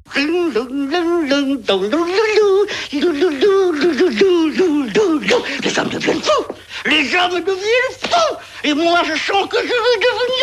Les hommes deviennent fous. Les hommes deviennent fous. Et moi, je sens que je veux devenir